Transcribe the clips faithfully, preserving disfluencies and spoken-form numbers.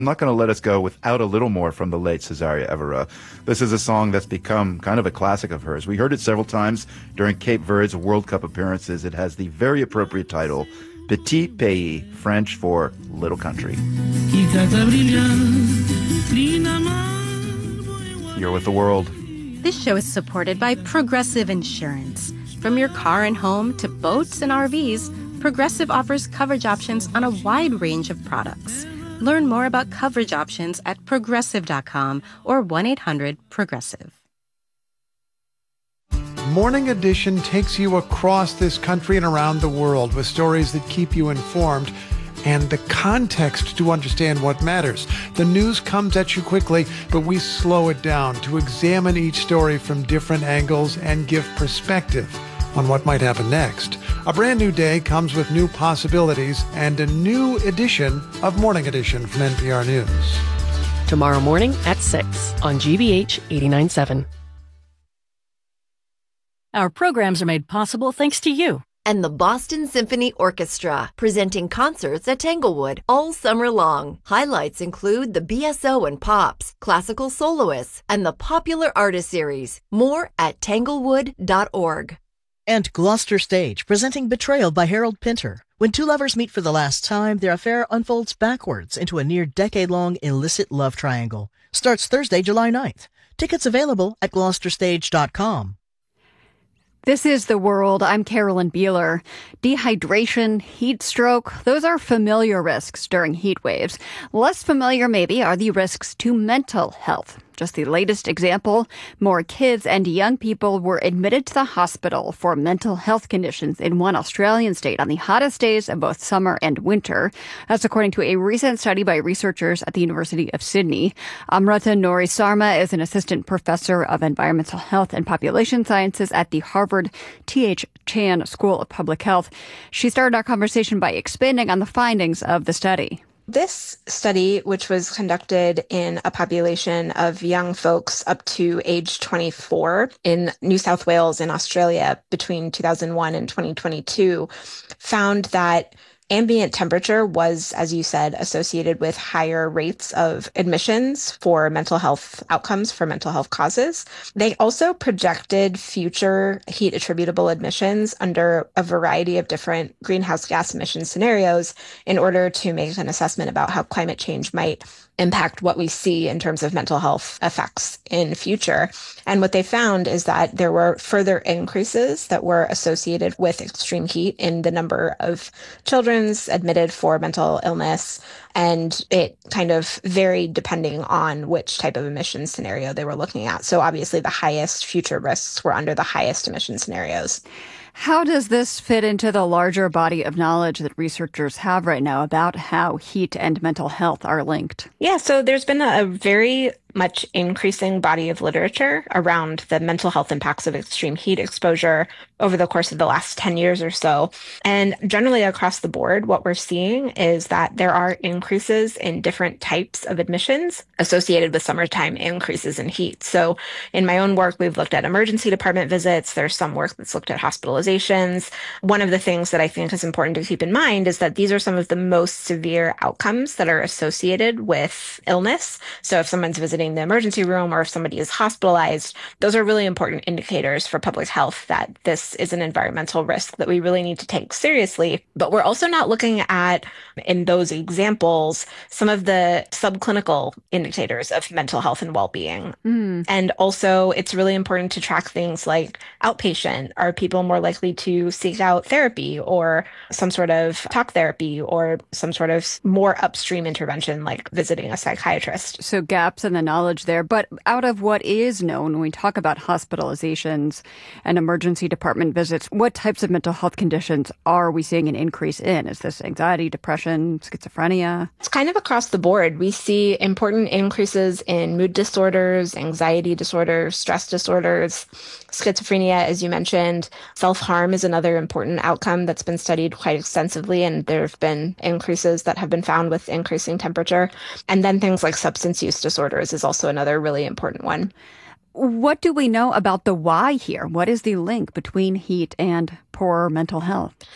I'm not going to let us go without a little more from the late Cesaria Evora. This is a song that's become kind of a classic of hers. We heard it several times during Cape Verde's World Cup appearances. It has the very appropriate title, Petit Pays, French for Little Country. You're with The World. This show is supported by Progressive Insurance. From your car and home to boats and R Vs, Progressive offers coverage options on a wide range of products. Learn more about coverage options at progressive dot com or one eight hundred progressive. Morning Edition takes you across this country and around the world with stories that keep you informed and the context to understand what matters. The news comes at you quickly, but we slow it down to examine each story from different angles and give perspective on what might happen next. A brand new day comes with new possibilities and a new edition of Morning Edition from N P R News. Tomorrow morning at six on G B H eighty-nine point seven. Our programs are made possible thanks to you. And the Boston Symphony Orchestra, presenting concerts at Tanglewood all summer long. Highlights include the B S O and Pops, classical soloists, and the Popular Artist Series. More at tanglewood dot org. And Gloucester Stage, presenting Betrayal by Harold Pinter. When two lovers meet for the last time, their affair unfolds backwards into a near-decade-long illicit love triangle. Starts Thursday, July ninth. Tickets available at gloucester stage dot com. This is The World. I'm Carolyn Beeler. Dehydration, heat stroke, those are familiar risks during heat waves. Less familiar, maybe, are the risks to mental health. Just the latest example, more kids and young people were admitted to the hospital for mental health conditions in one Australian state on the hottest days of both summer and winter. That's according to a recent study by researchers at the University of Sydney. Amrita Nori Sarma is an assistant professor of environmental health and population sciences at the Harvard T H Chan School of Public Health. She started our conversation by expanding on the findings of the study. This study, which was conducted in a population of young folks up to age twenty-four in New South Wales in Australia between two thousand one and twenty twenty-two, found that ambient temperature was, as you said, associated with higher rates of admissions for mental health outcomes, for mental health causes. They also projected future heat attributable admissions under a variety of different greenhouse gas emission scenarios in order to make an assessment about how climate change might impact what we see in terms of mental health effects in future. And what they found is that there were further increases that were associated with extreme heat in the number of children admitted for mental illness, and it kind of varied depending on which type of emission scenario they were looking at. So obviously the highest future risks were under the highest emission scenarios. How does this fit into the larger body of knowledge that researchers have right now about how heat and mental health are linked? Yeah, so there's been a very much increasing body of literature around the mental health impacts of extreme heat exposure over the course of the last ten years or so. And generally across the board, what we're seeing is that there are increases in different types of admissions associated with summertime increases in heat. So in my own work, we've looked at emergency department visits. There's some work that's looked at hospitalizations. One of the things that I think is important to keep in mind is that these are some of the most severe outcomes that are associated with illness. So if someone's visiting the emergency room or if somebody is hospitalized, those are really important indicators for public health that this is an environmental risk that we really need to take seriously. But we're also not looking at, in those examples, some of the subclinical indicators of mental health and well-being. Mm. And also, it's really important to track things like outpatient. Are people more likely to seek out therapy or some sort of talk therapy or some sort of more upstream intervention like visiting a psychiatrist? So gaps in the knowledge there. But out of what is known, when we talk about hospitalizations and emergency department visits, what types of mental health conditions are we seeing an increase in? Is this anxiety, depression, schizophrenia? It's kind of across the board. We see important increases in mood disorders, anxiety disorders, stress disorders, schizophrenia, as you mentioned. Self-harm is another important outcome that's been studied quite extensively, and there have been increases that have been found with increasing temperature. And then things like substance use disorders is also another really important one. What do we know about the why here? What is the link between heat and poor mental health?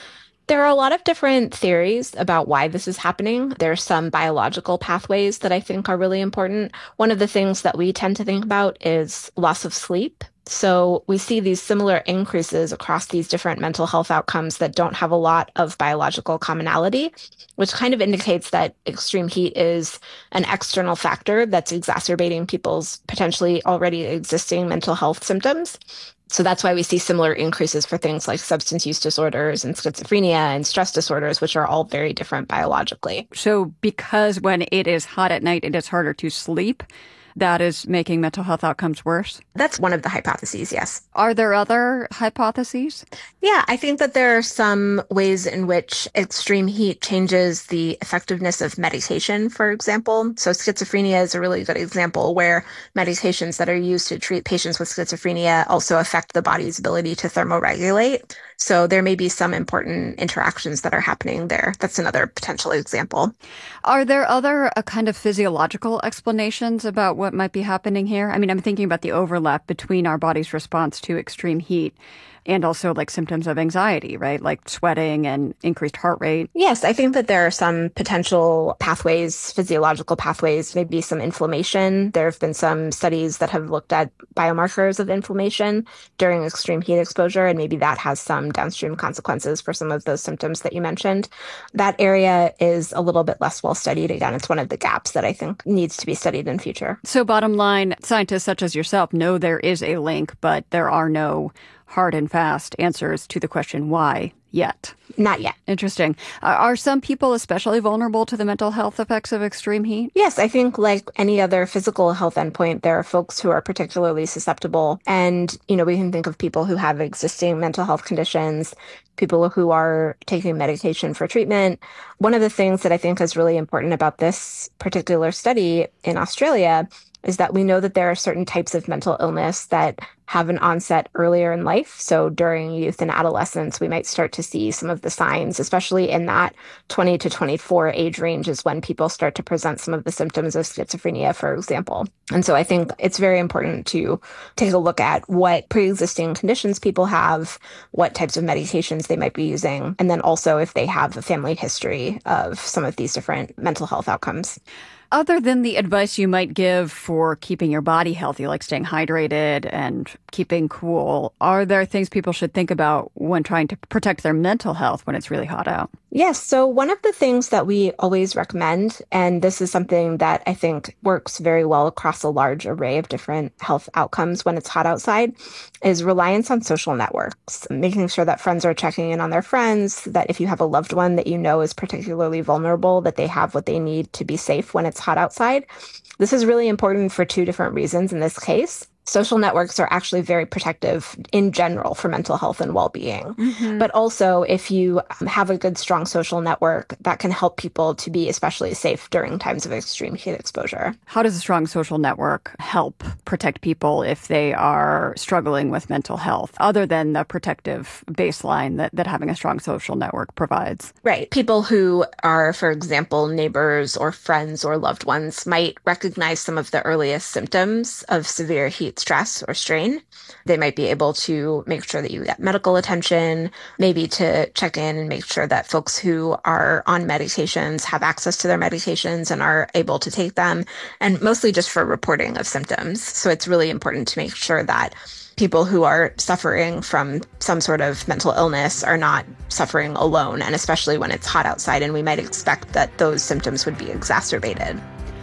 There are a lot of different theories about why this is happening. There are some biological pathways that I think are really important. One of the things that we tend to think about is loss of sleep. So we see these similar increases across these different mental health outcomes that don't have a lot of biological commonality, which kind of indicates that extreme heat is an external factor that's exacerbating people's potentially already existing mental health symptoms. So that's why we see similar increases for things like substance use disorders and schizophrenia and stress disorders, which are all very different biologically. So because when it is hot at night, it is harder to sleep, that is making mental health outcomes worse? That's one of the hypotheses, yes. Are there other hypotheses? Yeah, I think that there are some ways in which extreme heat changes the effectiveness of medication, for example. So schizophrenia is a really good example where medications that are used to treat patients with schizophrenia also affect the body's ability to thermoregulate. So there may be some important interactions that are happening there. That's another potential example. Are there other uh, kind of physiological explanations about what might be happening here? I mean, I'm thinking about the overlap between our body's response to extreme heat and also like symptoms of anxiety, right? Like sweating and increased heart rate. Yes, I think that there are some potential pathways, physiological pathways, maybe some inflammation. There have been some studies that have looked at biomarkers of inflammation during extreme heat exposure, and maybe that has some downstream consequences for some of those symptoms that you mentioned. That area is a little bit less well studied. Again, it's one of the gaps that I think needs to be studied in future. So bottom line, scientists such as yourself know there is a link, but there are no hard and fast answers to the question why yet. Not yet. Interesting. Uh, are some people especially vulnerable to the mental health effects of extreme heat? Yes, I think like any other physical health endpoint, there are folks who are particularly susceptible. And, you know, we can think of people who have existing mental health conditions, people who are taking medication for treatment. One of the things that I think is really important about this particular study in Australia is that we know that there are certain types of mental illness that have an onset earlier in life. So during youth and adolescence, we might start to see some of the signs, especially in that twenty to twenty-four age range is when people start to present some of the symptoms of schizophrenia, for example. And so I think it's very important to take a look at what pre-existing conditions people have, what types of medications they might be using, and then also if they have a family history of some of these different mental health outcomes. Other than the advice you might give for keeping your body healthy, like staying hydrated and keeping cool, are there things people should think about when trying to protect their mental health when it's really hot out? Yes. So one of the things that we always recommend, and this is something that I think works very well across a large array of different health outcomes when it's hot outside, is reliance on social networks, making sure that friends are checking in on their friends, that if you have a loved one that you know is particularly vulnerable, that they have what they need to be safe when it's hot outside. This is really important for two different reasons in this case. Social networks are actually very protective in general for mental health and well-being. Mm-hmm. But also, if you have a good, strong social network, that can help people to be especially safe during times of extreme heat exposure. How does a strong social network help protect people if they are struggling with mental health, other than the protective baseline that, that having a strong social network provides? Right. People who are, for example, neighbors or friends or loved ones might recognize some of the earliest symptoms of severe heat stress or strain. They might be able to make sure that you get medical attention, maybe to check in and make sure that folks who are on medications have access to their medications and are able to take them, and mostly just for reporting of symptoms. So it's really important to make sure that people who are suffering from some sort of mental illness are not suffering alone, and especially when it's hot outside and we might expect that those symptoms would be exacerbated.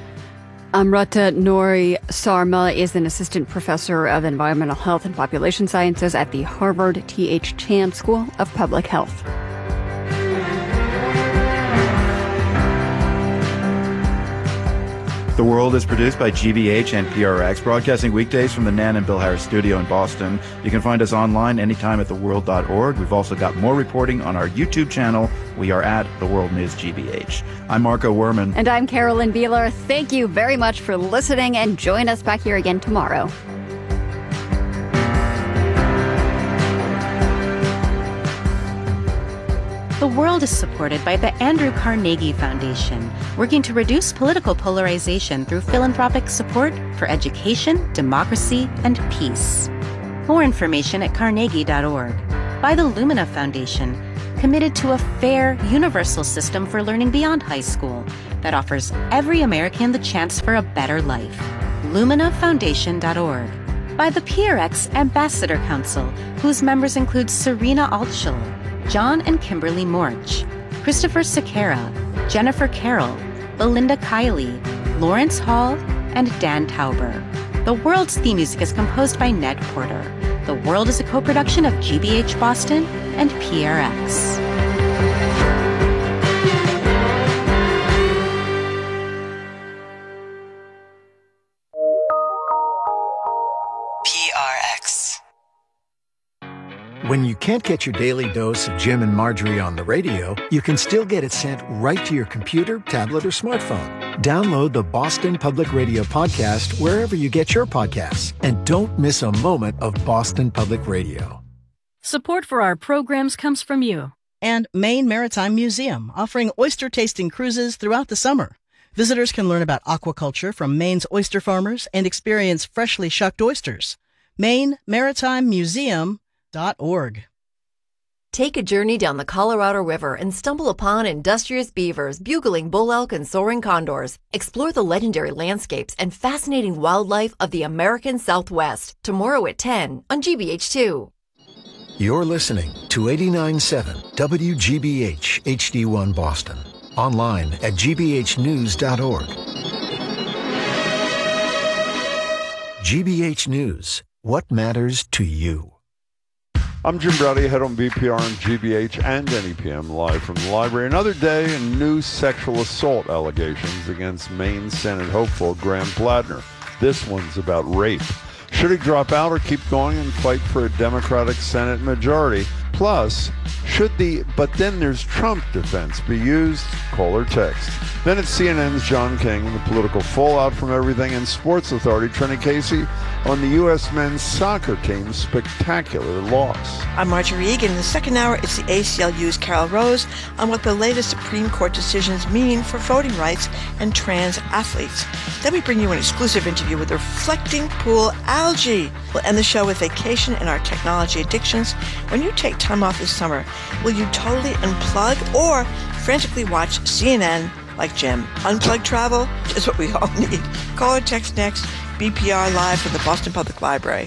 Amrita Nouri Sarma is an assistant professor of environmental health and population sciences at the Harvard T H Chan School of Public Health. The World is produced by G B H and P R X, broadcasting weekdays from the Nan and Bill Harris studio in Boston. You can find us online anytime at the world dot org. We've also got more reporting on our YouTube channel. We are at The World News G B H. I'm Marco Werman. And I'm Carolyn Beeler. Thank you very much for listening, and join us back here again tomorrow. The World is supported by the Andrew Carnegie Foundation, working to reduce political polarization through philanthropic support for education, democracy, and peace. More information at carnegie dot org. By the Lumina Foundation, committed to a fair, universal system for learning beyond high school that offers every American the chance for a better life. lumina foundation dot org. By the P R X Ambassador Council, whose members include Serena Altschul, John and Kimberly Morch, Christopher Sequeira, Jennifer Carroll, Belinda Kiley, Lawrence Hall, and Dan Tauber. The World's theme music is composed by Ned Porter. The World is a co-production of G B H Boston and P R X. P R X. When you can't get your daily dose of Jim and Marjorie on the radio, you can still get it sent right to your computer, tablet, or smartphone. Download the Boston Public Radio podcast wherever you get your podcasts. And don't miss a moment of Boston Public Radio. Support for our programs comes from you. And Maine Maritime Museum, offering oyster-tasting cruises throughout the summer. Visitors can learn about aquaculture from Maine's oyster farmers and experience freshly shucked oysters. Maine Maritime Museum dot org. Take a journey down the Colorado River and stumble upon industrious beavers, bugling bull elk, and soaring condors. Explore the legendary landscapes and fascinating wildlife of the American Southwest. Tomorrow at ten on G B H two. You're listening to eighty-nine point seven W G B H H D one Boston. Online at G B H news dot org. G B H News. What matters to you? I'm Jim Browdy, head on B P R and G B H and N E P M, live from the library. Another day in new sexual assault allegations against Maine Senate hopeful Graham Plattner. This one's about rape. Should he drop out or keep going and fight for a Democratic Senate majority? Plus, should the "but then there's Trump" defense be used? Call or text. Then it's C N N's John King and the political fallout from everything, and Sports Authority Trenny Casey on the U S men's soccer team's spectacular loss. I'm Marjorie Egan. In the second hour, it's the A C L U's Carol Rose on what the latest Supreme Court decisions mean for voting rights and trans athletes. Then we bring you an exclusive interview with Reflecting Pool Algae. We'll end the show with vacation and our technology addictions. When you take time off this summer, will you totally unplug or frantically watch C N N like Jim? Unplugged travel is what we all need. Call or text next. B P R live from the Boston Public Library.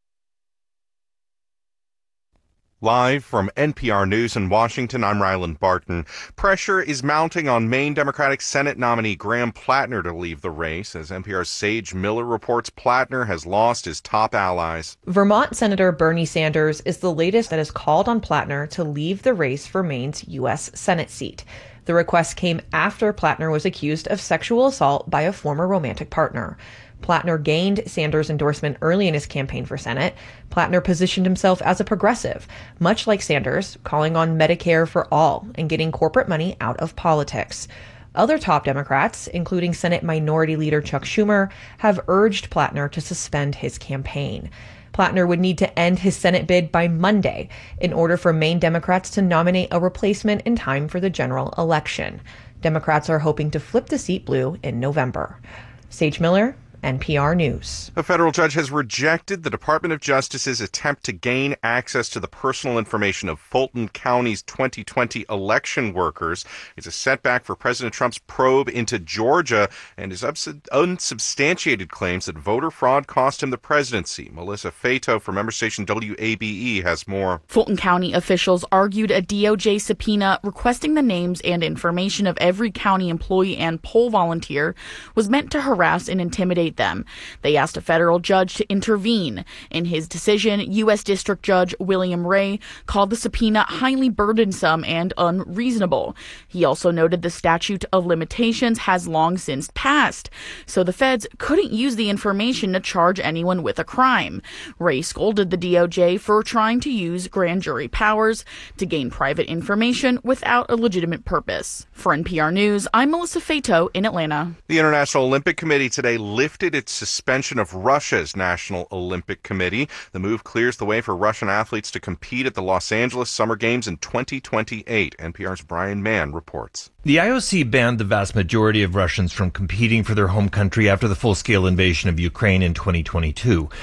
Live from N P R News in Washington, I'm Ryland Barton. Pressure is mounting on Maine Democratic Senate nominee Graham Plattner to leave the race. As N P R's Sage Miller reports, Plattner has lost his top allies. Vermont Senator Bernie Sanders is the latest that has called on Plattner to leave the race for Maine's U S Senate seat. The request came after Plattner was accused of sexual assault by a former romantic partner. Plattner gained Sanders' endorsement early in his campaign for Senate. Plattner positioned himself as a progressive, much like Sanders, calling on Medicare for all and getting corporate money out of politics. Other top Democrats, including Senate Minority Leader Chuck Schumer, have urged Plattner to suspend his campaign. Plattner would need to end his Senate bid by Monday in order for Maine Democrats to nominate a replacement in time for the general election. Democrats are hoping to flip the seat blue in November. Sage Miller, N P R News. A federal judge has rejected the Department of Justice's attempt to gain access to the personal information of Fulton County's twenty twenty election workers. It's a setback for President Trump's probe into Georgia and his unsubstantiated claims that voter fraud cost him the presidency. Melissa Fato from member station W A B E has more. Fulton County officials argued a D O J subpoena requesting the names and information of every county employee and poll volunteer was meant to harass and intimidate them. They asked a federal judge to intervene. In his decision, U S District Judge William Ray called the subpoena highly burdensome and unreasonable. He also noted the statute of limitations has long since passed, so the feds couldn't use the information to charge anyone with a crime. Ray scolded the D O J for trying to use grand jury powers to gain private information without a legitimate purpose. For N P R News, I'm Melissa Fato in Atlanta. The International Olympic Committee today lifted its suspension of Russia's National Olympic Committee. The move clears the way for Russian athletes to compete at the Los Angeles Summer Games in twenty twenty-eight. N P R's Brian Mann reports. The I O C banned the vast majority of Russians from competing for their home country after the full-scale invasion of Ukraine in twenty twenty-two.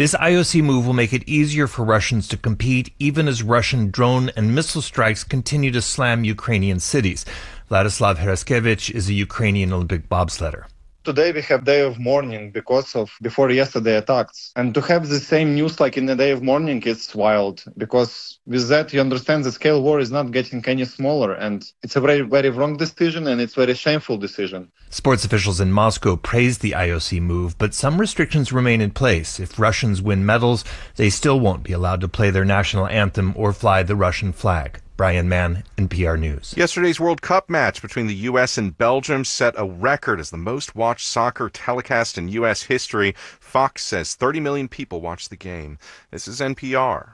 This I O C move will make it easier for Russians to compete, even as Russian drone and missile strikes continue to slam Ukrainian cities. Vladislav Heraskevich is a Ukrainian Olympic bobsledder. Today we have day of mourning because of before yesterday attacks. And to have the same news like in the day of mourning, it's wild. Because with that, you understand the scale war is not getting any smaller. And it's a very, very wrong decision, and it's a very shameful decision. Sports officials in Moscow praised the I O C move, but some restrictions remain in place. If Russians win medals, they still won't be allowed to play their national anthem or fly the Russian flag. Brian Mann, N P R News. Yesterday's World Cup match between the U S and Belgium set a record as the most watched soccer telecast in U S history. Fox says thirty million people watched the game. This is N P R.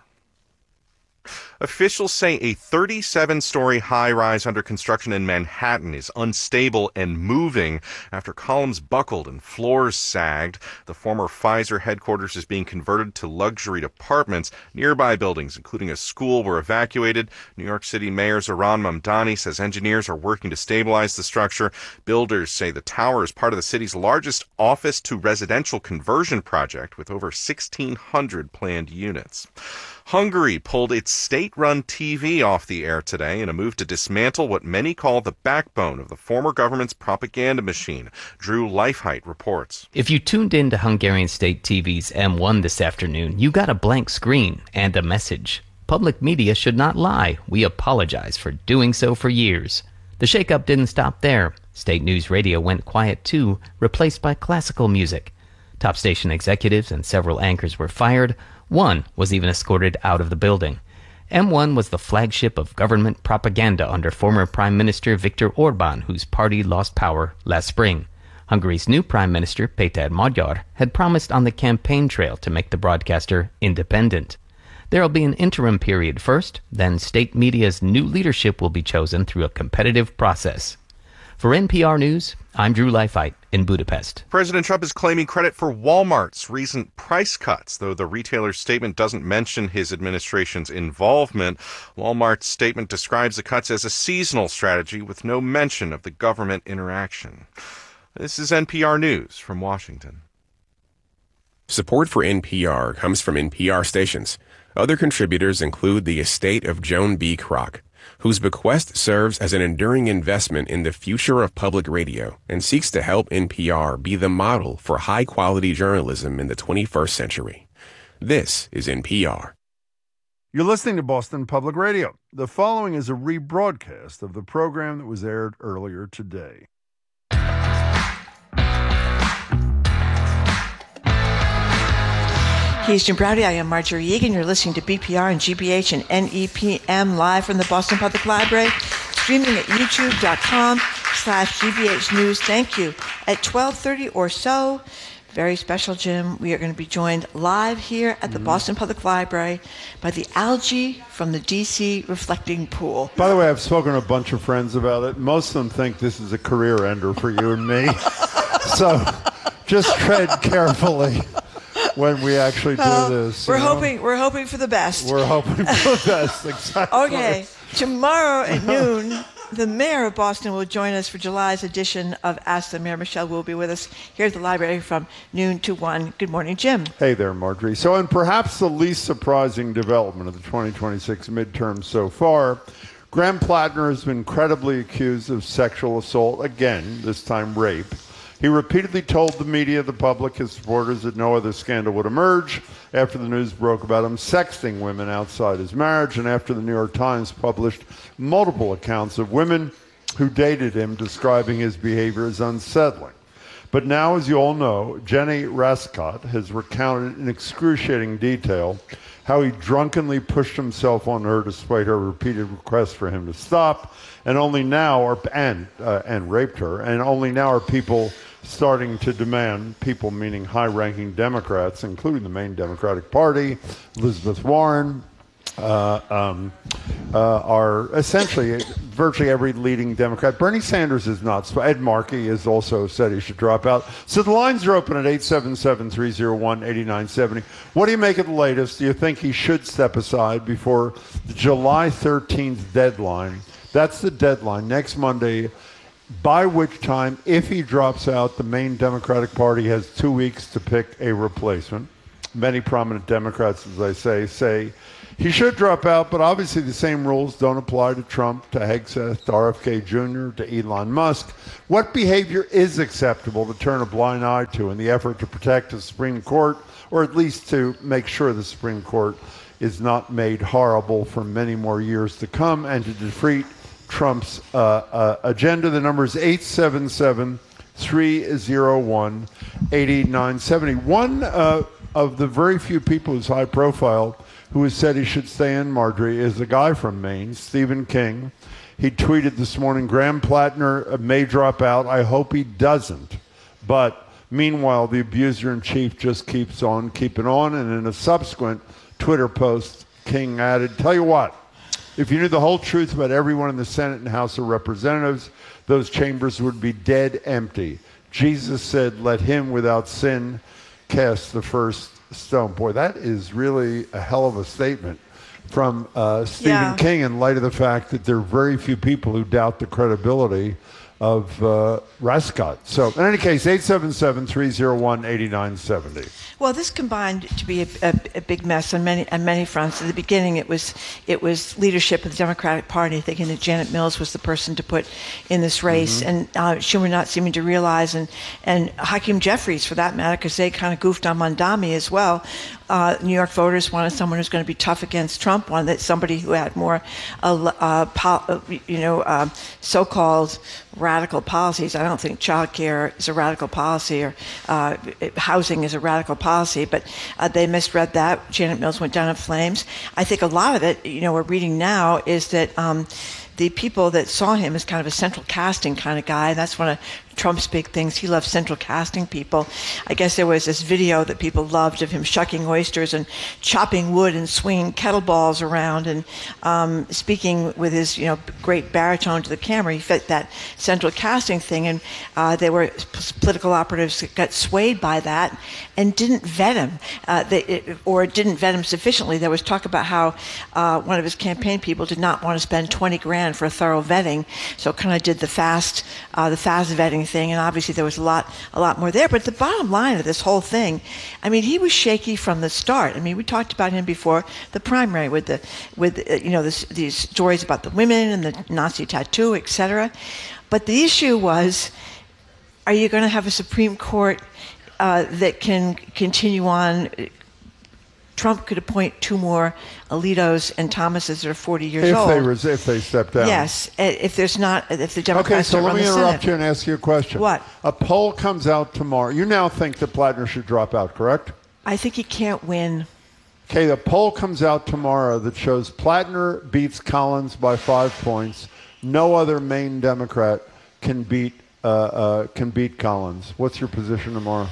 Officials say a thirty-seven story high-rise under construction in Manhattan is unstable and moving after columns buckled and floors sagged. The former Pfizer headquarters is being converted to luxury apartments. Nearby buildings, including a school, were evacuated. New York City Mayor Zohran Mamdani says engineers are working to stabilize the structure. Builders say the tower is part of the city's largest office-to-residential conversion project with over sixteen hundred planned units. Hungary pulled its state-run T V off the air today in a move to dismantle what many call the backbone of the former government's propaganda machine. Drew Leifheit reports. If you tuned in to Hungarian State T V's M one this afternoon, you got a blank screen and a message. Public media should not lie. We apologize for doing so for years. The shakeup didn't stop there. State News Radio went quiet too, replaced by classical music. Top station executives and several anchors were fired. One was even escorted out of the building. M one was the flagship of government propaganda under former Prime Minister Viktor Orban, whose party lost power last spring. Hungary's new Prime Minister, Péter Magyar, had promised on the campaign trail to make the broadcaster independent. There will be an interim period first, then state media's new leadership will be chosen through a competitive process. For N P R News, I'm Drew Leifheit in Budapest. President Trump is claiming credit for Walmart's recent price cuts, though the retailer's statement doesn't mention his administration's involvement. Walmart's statement describes the cuts as a seasonal strategy with no mention of the government interaction. This is N P R News from Washington. Support for N P R comes from N P R stations. Other contributors include the estate of Joan B. Kroc, whose bequest serves as an enduring investment in the future of public radio and seeks to help N P R be the model for high-quality journalism in the twenty-first century. This is N P R. You're listening to Boston Public Radio. The following is a rebroadcast of the program that was aired earlier today. He's Jim Browdy. I am Marjorie Egan. You're listening to B P R and G B H and N E P M live from the Boston Public Library, streaming at youtube.com slash GBH News. Thank you. At twelve thirty or so, very special, Jim, we are going to be joined live here at the mm-hmm. Boston Public Library by the algae from the D C reflecting pool. By the way, I've spoken to a bunch of friends about it. Most of them think this is a career ender for you and me. So just tread carefully when we actually do uh, this. We're know? hoping we're hoping for the best. We're hoping for the best, exactly. Okay. Tomorrow at noon, the mayor of Boston will join us for July's edition of Ask the Mayor. Michelle will be with us here at the library from noon to one. Good morning, Jim. Hey there, Marjorie. So, and perhaps the least surprising development of the twenty twenty-six midterms so far, Graham Plattner has been credibly accused of sexual assault again, this time rape. He repeatedly told the media, the public, his supporters that no other scandal would emerge after the news broke about him sexting women outside his marriage and after the New York Times published multiple accounts of women who dated him describing his behavior as unsettling. But now, as you all know, Jenny Rascott has recounted in excruciating detail how he drunkenly pushed himself on her despite her repeated requests for him to stop, and only now are and uh, and raped her, and only now are people starting to demand, people meaning high-ranking Democrats, including the main Democratic Party, Elizabeth Warren, uh, um, uh, are essentially virtually every leading Democrat. Bernie Sanders is not. Ed Markey has also said he should drop out. So the lines are open at eight seven seven, three oh one, eight nine seven oh. What do you make of the latest? Do you think he should step aside before the July thirteenth deadline? That's the deadline, next Monday, by which time, if he drops out, the main Democratic Party has two weeks to pick a replacement. many prominent Democrats, as I say, say he should drop out, but obviously the same rules don't apply to Trump, to Hegseth, to R F K Junior, to Elon Musk. What behavior is acceptable to turn a blind eye to in the effort to protect the Supreme Court, or at least to make sure the Supreme Court is not made horrible for many more years to come, and to defeat Trump's uh, uh, agenda? The number is eight seven seven, three oh one, eight nine seven oh. One uh, of the very few people who's high profile who has said he should stay in, Marjorie, is a guy from Maine, Stephen King. He tweeted this morning, Graham Plattner may drop out. I hope he doesn't. But meanwhile, the abuser-in-chief just keeps on keeping on. And in a subsequent Twitter post, King added, tell you what, if you knew the whole truth about everyone in the Senate and House of Representatives, those chambers would be dead empty. Jesus said, let him without sin cast the first stone. Boy, that is really a hell of a statement from uh, Stephen Yeah. King, in light of the fact that there are very few people who doubt the credibility of uh, Rascott. So in any case, eight seven seven, three oh one, eight nine seven oh. Well, this combined to be a, a, a big mess on many on many fronts. At the beginning, it was it was leadership of the Democratic Party thinking that Janet Mills was the person to put in this race, Mm-hmm. and uh, Schumer not seeming to realize, and and Hakeem Jeffries for that matter, because they kind of goofed on Mondami as well. Uh, New York voters wanted someone who's going to be tough against Trump, wanted that somebody who had more, uh, uh, po- uh, you know, uh, so-called radical policies. I don't think child care is a radical policy, or uh, housing is a radical policy, but uh, they misread that. Janet Mills went down in flames. I think a lot of it, you know, we're reading now is that um, the people that saw him as kind of a central casting kind of guy, that's one of Trump's big things. He loves central casting people. I guess there was this video that people loved of him shucking oysters and chopping wood and swinging kettleballs around and um, speaking with his, you know, great baritone to the camera. He fit that central casting thing, and uh, there were political operatives that got swayed by that and didn't vet him, uh, they, it, or didn't vet him sufficiently. There was talk about how uh, one of his campaign people did not want to spend twenty grand for a thorough vetting, so kind of did the fast, uh, the fast vetting thing, and obviously there was a lot a lot more there. But the bottom line of this whole thing, I mean, he was shaky from the start. I mean, we talked about him before the primary with the with uh, you know this, these stories about the women and the Nazi tattoo, et cetera. But the issue was, are you going to have a Supreme Court uh, that can continue on? Trump could appoint two more Alitos and Thomases that are forty years if old. They res- if they step down. Yes, if there's not, if the Okay, Democrats so don't let run me the interrupt Senate. you and ask you a question. What? A poll comes out tomorrow. You now think that Plattner should drop out, correct? I think he can't win. Okay, the poll comes out tomorrow that shows Plattner beats Collins by five points. No other Maine Democrat can beat uh, uh, can beat Collins. What's your position tomorrow?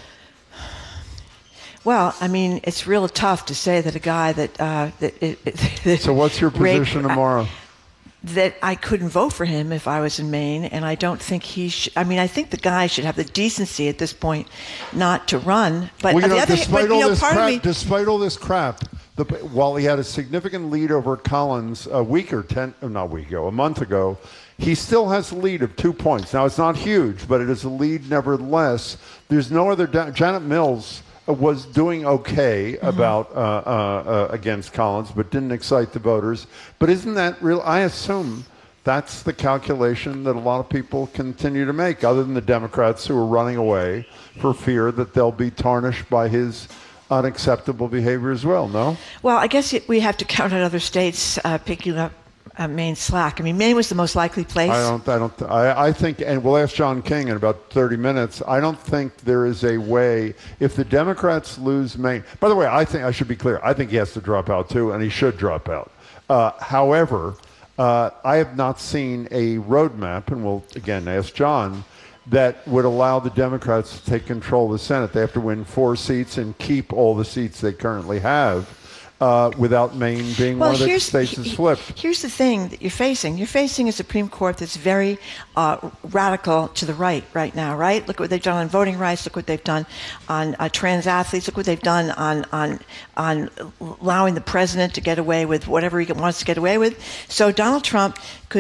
Well, I mean, it's real tough to say that a guy that uh, that, it, that So what's your position raped, tomorrow? I, that I couldn't vote for him if I was in Maine, and I don't think he should. I mean, I think the guy should have the decency at this point not to run. But well, you on know, the other despite hand, but, all you know, this part crap, of me, despite all this crap, the, while he had a significant lead over Collins a week or ten, not a week ago, a month ago, he still has a lead of two points. Now, it's not huge, but it is a lead nevertheless. There's no other. Da- Janet Mills was doing okay Mm-hmm. about uh, uh, uh, against Collins, but didn't excite the voters. But isn't that real? I assume that's the calculation that a lot of people continue to make, other than the Democrats who are running away for fear that they'll be tarnished by his unacceptable behavior as well. No? well, I guess it, we have to count on other states uh, picking up uh, Maine's slack. I mean, Maine was the most likely place. I don't. I don't. I, I think, and we'll ask John King in about thirty minutes. I don't think there is a way. If the Democrats lose Maine, by the way, I think I should be clear. I think he has to drop out too, and he should drop out. Uh, however, uh, I have not seen a roadmap, and we'll again ask John, that would allow the Democrats to take control of the Senate. They have to win four seats and keep all the seats they currently have. Uh, without Maine being Well, one of the here's, states that's flipped. Here's the thing that you're facing. You're facing a Supreme Court that's very uh, radical to the right right now, right? Look what they've done on voting rights. Look what they've done on uh, trans athletes. Look what they've done on, on, on allowing the president to get away with whatever he wants to get away with. So Donald Trump could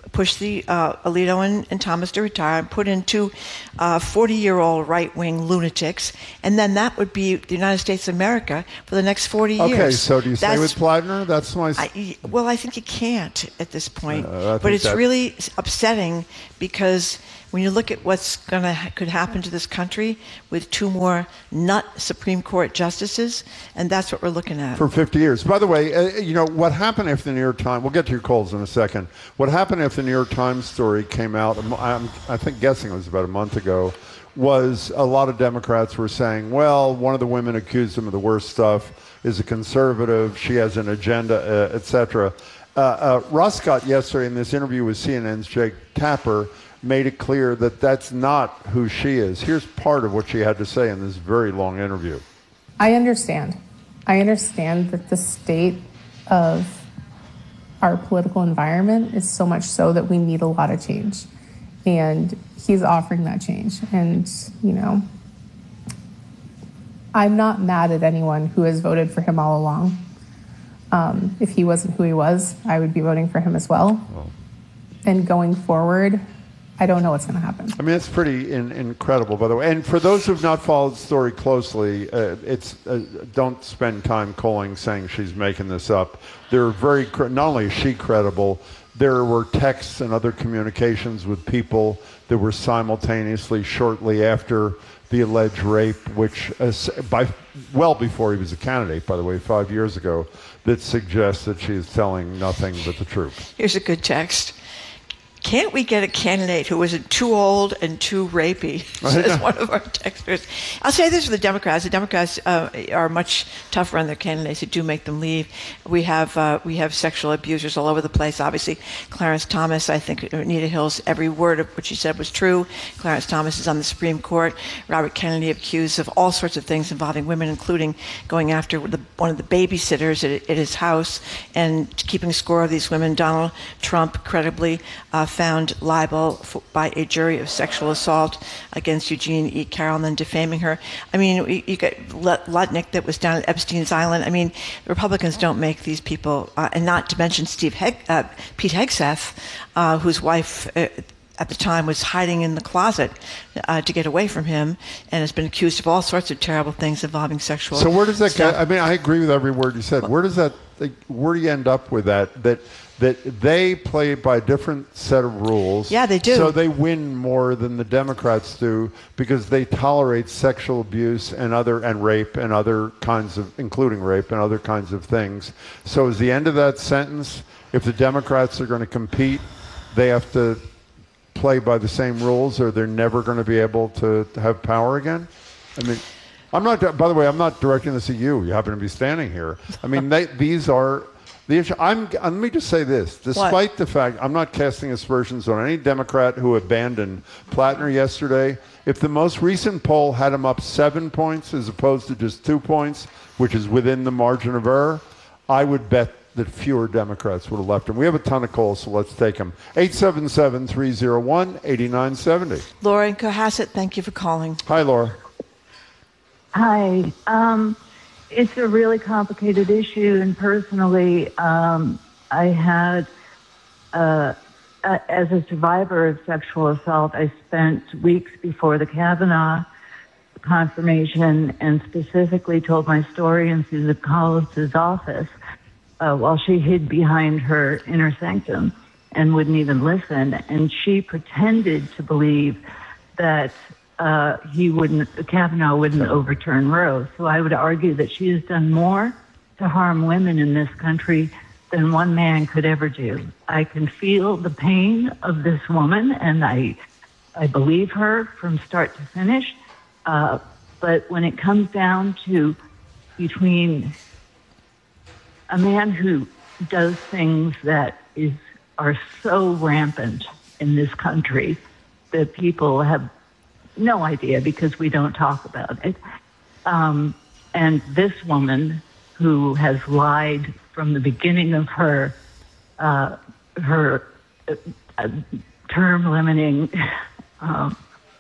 push the uh, Alito and, and Thomas to retire, and put in two forty-year-old uh, right-wing lunatics, and then that would be the United States of America for the next forty years. Okay, so do you That's, stay with Plattner? That's my... I, well, I think you can't at this point, uh, but it's that... really upsetting because when you look at what's going to could happen to this country with two more nut Supreme Court justices, and that's what we're looking at. For fifty years. By the way, uh, you know, what happened if the New York Times, we'll get to your calls in a second. What happened if the New York Times story came out, I'm, I think guessing it was about a month ago, was a lot of Democrats were saying, well, one of the women accused him of the worst stuff is a conservative, she has an agenda, uh, et cetera. Uh, uh, Ross Scott yesterday in this interview with C N N's Jake Tapper made it clear that that's not who she is. Here's part of what she had to say in this very long interview. I understand. I understand that the state of our political environment is so much so that we need a lot of change. And he's offering that change. And, you know, I'm not mad at anyone who has voted for him all along. Um, if he wasn't who he was, I would be voting for him as well. Oh. And going forward, I don't know what's going to happen. I mean, it's pretty in, incredible, by the way. And for those who've not followed the story closely, uh, it's uh, don't spend time calling saying she's making this up. They're very, not only is she credible, there were texts and other communications with people that were simultaneously shortly after the alleged rape, which uh, by well before he was a candidate, by the way, five years ago, that suggests that she is telling nothing but the truth. Here's a good text. Can't we get a candidate who isn't too old and too rapey, says one of our texters. I'll say this for the Democrats. The Democrats uh, are much tougher on their candidates who do make them leave. We have uh, we have sexual abusers all over the place, obviously. Clarence Thomas, I think Anita Hill's every word of what she said was true. Clarence Thomas is on the Supreme Court. Robert Kennedy accused of all sorts of things involving women, including going after the, one of the babysitters at, at his house and keeping score of these women. Donald Trump, credibly, uh, found liable for, by a jury of sexual assault against Eugene E. Carroll and then defaming her. I mean, you, you got Lutnick that was down at Epstein's Island. I mean, Republicans don't make these people, uh, and not to mention Steve Heg, uh, Pete Hegseth, uh, whose wife uh, at the time was hiding in the closet uh, to get away from him and has been accused of all sorts of terrible things involving sexual So where does that stuff. get? I mean, I agree with every word you said. Where does that, where do you end up with that? That that they play by a different set of rules. Yeah, they do. So they win more than the Democrats do because they tolerate sexual abuse and other and rape and other kinds of, including rape and other kinds of things. So is the end of that sentence, if the Democrats are going to compete, they have to play by the same rules or they're never going to be able to, to have power again? I mean, I'm not, by the way, I'm not directing this at you. You happen to be standing here. I mean, they, these are the issue. I'm, let me just say this. Despite what? the fact, I'm not casting aspersions on any Democrat who abandoned Plattner yesterday. If the most recent poll had him up seven points as opposed to just two points, which is within the margin of error, I would bet that fewer Democrats would have left him. We have a ton of calls, so let's take them. eight seven seven, three oh one, eight nine seven oh. Laura in Cohasset, thank you for calling. Hi, Laura. Hi. Um, it's a really complicated issue, and personally, um, I had, uh, uh, as a survivor of sexual assault, I spent weeks before the Kavanaugh confirmation and specifically told my story in Susan Collins's office uh, while she hid behind her inner sanctum and wouldn't even listen. And she pretended to believe that Uh, he wouldn't, Kavanaugh wouldn't overturn Roe. So I would argue that she has done more to harm women in this country than one man could ever do. I can feel the pain of this woman, and I, I believe her from start to finish. Uh, but when it comes down to between a man who does things that is are so rampant in this country that people have no idea because we don't talk about it. Um, and this woman who has lied from the beginning of her uh, her uh, term limiting um,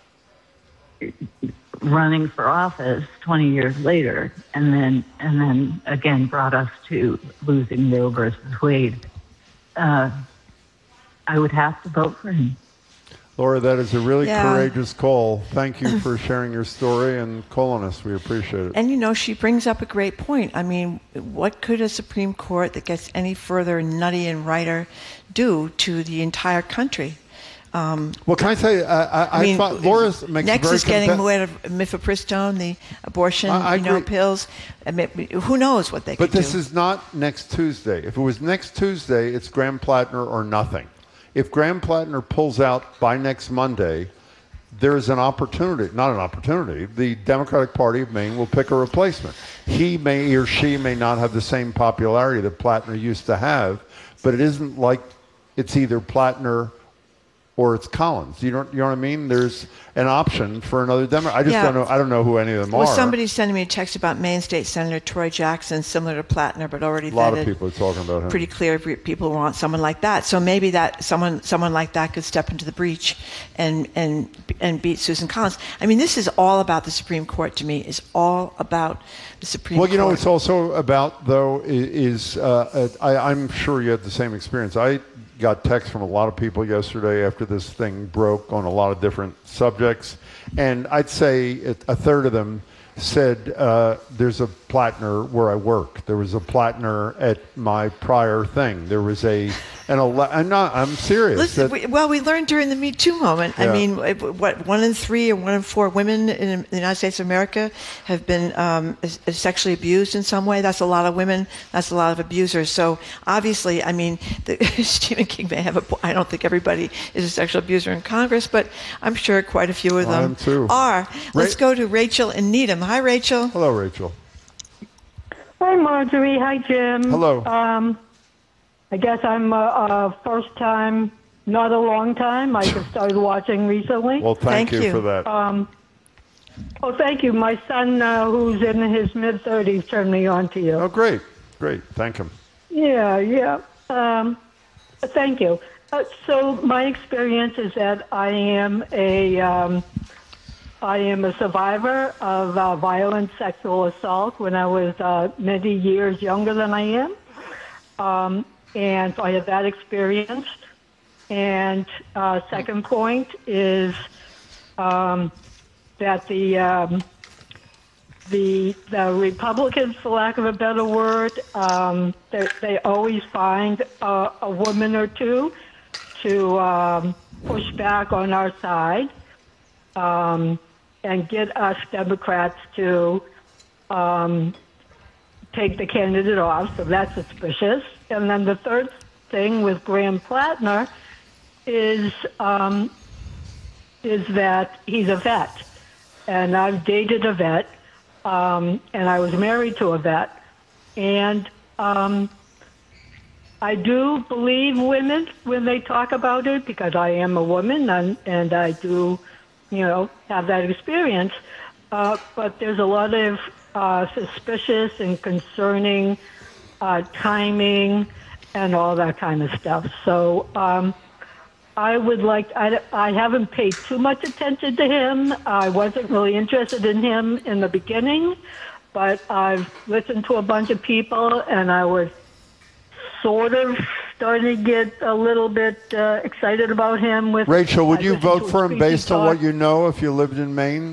running for office twenty years later, and then and then again brought us to losing Roe versus Wade. Uh, I would have to vote for him. Laura, that is a really Yeah. courageous call. Thank you for sharing your story and calling us. We appreciate it. And, you know, she brings up a great point. I mean, what could a Supreme Court that gets any further nutty and righter do to the entire country? Um, well, can I tell you, I, I, I mean, I thought Laura's makes next very is getting compet- mifepristone, the abortion, I- I you know, agree. pills. I mean, who knows what they But could do? this is not next Tuesday. If it was next Tuesday, it's Graham Plattner or nothing. If Graham Plattner pulls out by next Monday, there is an opportunity, not an opportunity, the Democratic Party of Maine will pick a replacement. He may or she may not have the same popularity that Plattner used to have, but it isn't like it's either Plattner or it's Collins. You don't, you know what I mean? There's an option for another Democrat. I just Yeah. don't know. I don't know who any of them Well, are. somebody's sending me a text about Maine State Senator Troy Jackson, similar to Plattner, but already A lot vetted. of people are talking about him. Pretty clear people want someone like that. So maybe that someone someone like that could step into the breach and and and beat Susan Collins. I mean, this is all about the Supreme Court to me. It's all about the Supreme Well, Court. you know, it's also about, though, i- is uh, uh, I, I'm sure you had the same experience. I got texts from a lot of people yesterday after this thing broke on a lot of different subjects, and I'd say it, a third of them said uh, there's a Plattner where I work. There was a Plattner at my prior thing. There was a an ele- I'm not. I'm serious. Listen, that- we, well, we learned during the Me Too moment. Yeah. I mean, what one in three or one in four women in the United States of America have been um, sexually abused in some way. That's a lot of women. That's a lot of abusers. So obviously, I mean, the, Stephen King may have a. I don't think everybody is a sexual abuser in Congress, but I'm sure quite a few of I them am too. are. Let's go to Rachel in Needham. Hi, Rachel. Hello, Rachel. Hi, Marjorie. Hi, Jim. Hello. Um, I guess I'm a, a first time, not a long time. I just started watching recently. Well, thank, you, for that. Um, oh, thank you. My son, uh, who's in his mid thirties, turned me on to you. Oh, great, great. Thank him. Yeah, yeah. Um, thank you. Uh, so my experience is that I am a um, I am a survivor of uh, violent sexual assault when I was uh, many years younger than I am. Um, and so I have that experience. And uh, second point is um, that the, um, the the Republicans, for lack of a better word, um, they, they always find a, a woman or two to um, push back on our side. Um, and get us Democrats to um, take the candidate off, so that's suspicious. And then the third thing with Graham Plattner is um, is that he's a vet, and I've dated a vet, um, and I was married to a vet, and um, I do believe women when they talk about it because I am a woman, and, and I do. You know, have that experience. Uh, but there's a lot of uh, suspicious and concerning uh, timing and all that kind of stuff. So um, I would like, I, I haven't paid too much attention to him. I wasn't really interested in him in the beginning, but I've listened to a bunch of people and I was sort of starting to get a little bit uh, excited about him. With Rachel, would I you listened to vote his for him speech based and on what talk. you know if you lived in Maine?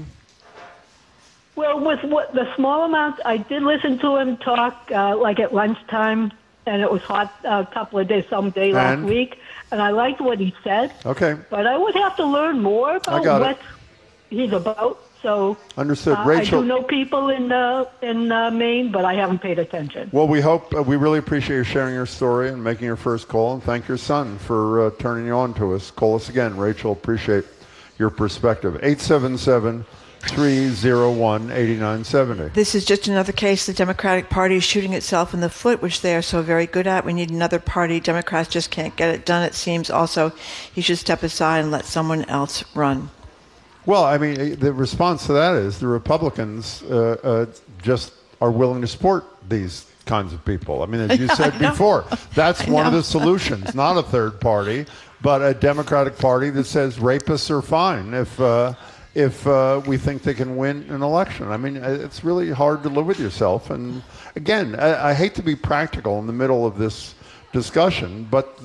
Well, with what the small amount, I did listen to him talk uh, like at lunchtime, and it was hot a couple of days, some day last And? week, and I liked what he said. Okay. But I would have to learn more about got it. what he's about. So Understood. uh, Rachel- I do know people in uh, in uh, Maine, but I haven't paid attention. Well, we hope, uh, we really appreciate you sharing your story and making your first call, and thank your son for uh, turning you on to us. Call us again, Rachel. Appreciate your perspective. eight seven seven, three oh one, eight nine seven oh. This is just another case the Democratic Party is shooting itself in the foot, which they are so very good at. We need another party. Democrats just can't get it done, it seems. Also, he should step aside and let someone else run. Well, I mean, the response to that is the Republicans uh, uh, just are willing to support these kinds of people. I mean, as you said I know. before, that's I one of know. the solutions, not a third party, but a Democratic Party that says rapists are fine if uh, if uh, we think they can win an election. I mean, it's really hard to live with yourself. And again, I, I hate to be practical in the middle of this discussion, but there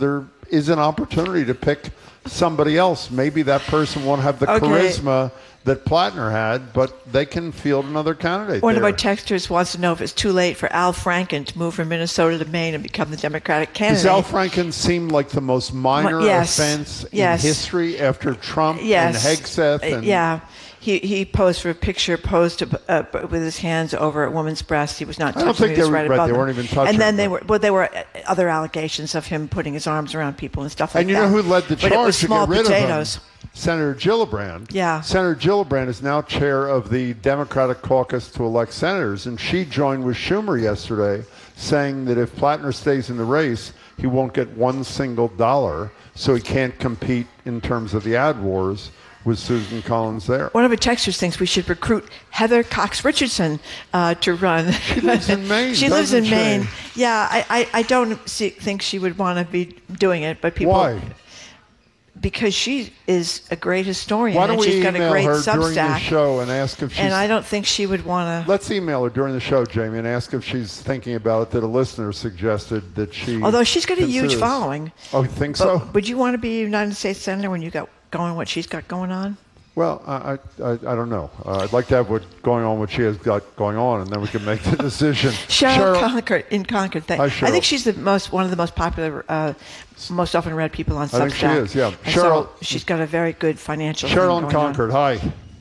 is an opportunity to pick somebody else. Maybe that person won't have the Okay. charisma that Plattner had, but they can field another candidate. One there. of our texters wants to know if it's too late for Al Franken to move from Minnesota to Maine and become the Democratic candidate. Does Al Franken seem like the most minor Yes. offense Yes. in history after Trump Yes. and Hegseth? And Uh, yeah. He he posed for a picture, posed to, uh, with his hands over a woman's breast. He was not I touching don't think he they was were- right right, above they them. weren't even touching And then her, they but- were, well, there were uh, other allegations of him putting his arms around people and stuff like And you that. know who led the But it charge was to small get rid potatoes. of him? Senator Gillibrand. Yeah. Senator Gillibrand is now chair of the Democratic caucus to elect senators, and she joined with Schumer yesterday saying that if Plattner stays in the race, he won't get one single dollar, so he can't compete in terms of the ad wars with Susan Collins there. One of our texters thinks we should recruit Heather Cox Richardson uh, to run. She lives in Maine. She lives in doesn't she? Maine. Yeah, I, I, I don't see, think she would want to be doing it, but people. Why? Because she is a great historian Why don't and we she's got email a great her during the Substack. show and ask if she's... And I don't think she would want to. Let's email her during the show, Jamie, and ask if she's thinking about it, that a listener suggested that she... Although she's got a huge considers- following. Oh, you think But so? Would you want to be a United States Senator when you got going what she's got going on? Well, I, I, I don't know. Uh, I'd like to have what going on, what she has got going on, and then we can make the decision. Cheryl, Concord in Concord. Thank, Hi, I Cheryl. think she's the most one of the most popular, uh, most often read people on Substack. I think she is, yeah. And Cheryl- so she's got a very good financial. thing Cheryl in going on. Concord, hi.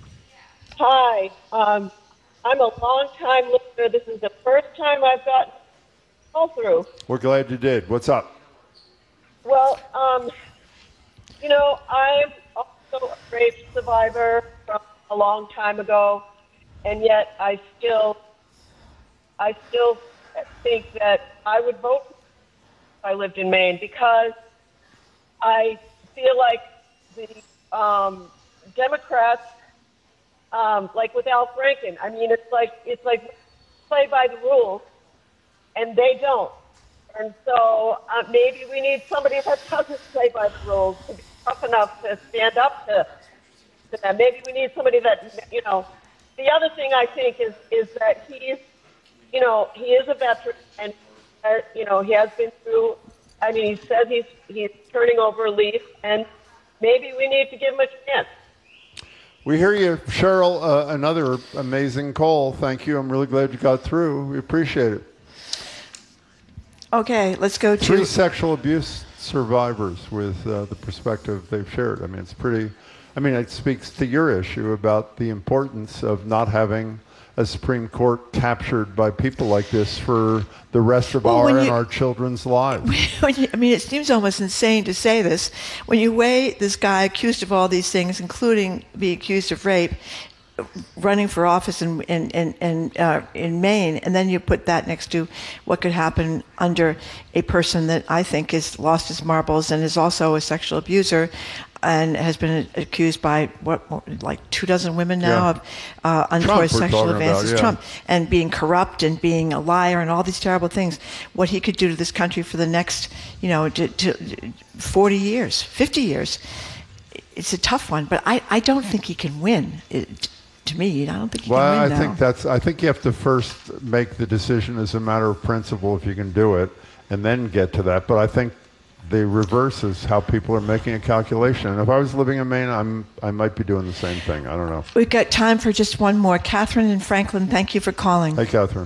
Hi. Um, I'm a long-time listener. This is the first time I've gotten a call through. We're glad you did. What's up? Well, um, you know, I'm also a rape survivor from a long time ago, and yet I still, I still think that I would vote if I lived in Maine because I feel like the um, Democrats, um, like with Al Franken, I mean, it's like it's like play by the rules, and they don't. And so uh, maybe we need somebody that doesn't play by the rules to be tough enough to stand up to, to them. Maybe we need somebody that, you know. The other thing I think is is that he's, you know, he is a veteran, and uh, you know he has been through. I mean, he says he's he's turning over a leaf, and maybe we need to give him a chance. We hear you, Cheryl. Uh, another amazing call. Thank you. I'm really glad you got through. We appreciate it. Okay, let's go to Three sexual abuse survivors with uh, the perspective they've shared. I mean, it's pretty. I mean, it speaks to your issue about the importance of not having a Supreme Court captured by people like this for the rest of Well, our when and you- our children's lives. When you- I mean, it seems almost insane to say this. When you weigh this guy accused of all these things, including being accused of rape, running for office in in in, in, uh, in Maine, and then you put that next to what could happen under a person that I think has lost his marbles and is also a sexual abuser, and has been accused by what, what like two dozen women now Yeah. of uh, Trump, untoward we're sexual talking about, advances. yeah. Trump and being corrupt and being a liar and all these terrible things. What he could do to this country for the next, you know, to, to forty years, fifty years. It's a tough one, but I, I don't think he can win. It, to me, I don't think he Well, can I win now. think that's. I think you have to first make the decision as a matter of principle if you can do it, and then get to that. But I think the reverse is how people are making a calculation. And if I was living in Maine, I'm I might be doing the same thing. I don't know. We've got time for just one more. Catherine and Franklin, thank you for calling. Hey, Catherine.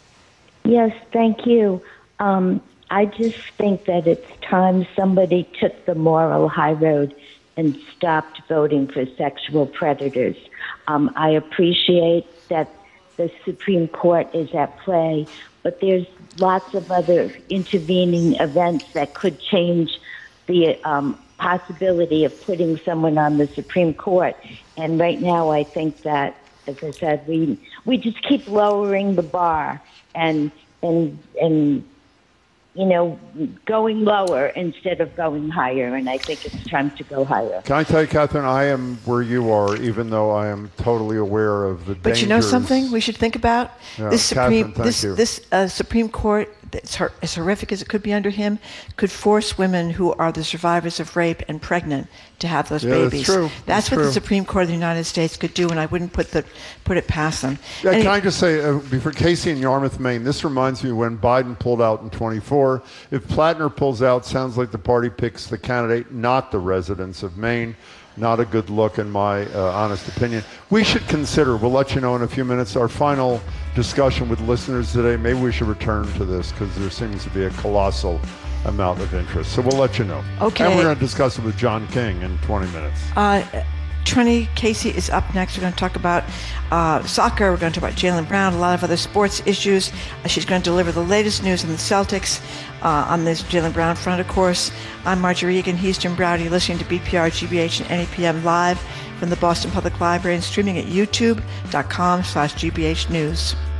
Yes, thank you. Um, I just think that it's time somebody took the moral high road and stopped voting for sexual predators. Um, I appreciate that the Supreme Court is at play, but there's lots of other intervening events that could change the um, possibility of putting someone on the Supreme Court. And right now, I think that, as I said, we we just keep lowering the bar and and and you know going lower instead of going higher. And I think it's time to go higher. Can I tell you, Catherine, I am where you are, even though I am totally aware of the But dangers. you know something we should think about? Yeah, this Catherine, Supreme thank this you. this uh, Supreme Court it's hor- as horrific as it could be under him, could force women who are the survivors of rape and pregnant to have those yeah, babies. That's true. That's, that's what true. the Supreme Court of the United States could do, and I wouldn't put the put it past them. Yeah, and can it, I just say, uh, before Casey in Yarmouth, Maine, this reminds me when Biden pulled out in twenty-four. If Plattner pulls out, sounds like the party picks the candidate, not the residents of Maine. Not a good look, in my uh, honest opinion. We should consider, we'll let you know in a few minutes, our final discussion with listeners today. Maybe we should return to this because there seems to be a colossal amount of interest. So we'll let you know. Okay. And we're going to discuss it with John King in twenty minutes. Uh, Trini Casey is up next. We're going to talk about uh, soccer. We're going to talk about Jaylen Brown, a lot of other sports issues. Uh, she's going to deliver the latest news on the Celtics uh, on this Jaylen Brown front, of course. I'm Marjorie Egan. He's Jim Browdy. Listening to B P R, G B H, and N E P M live from the Boston Public Library and streaming at youtube.com slash GBH News.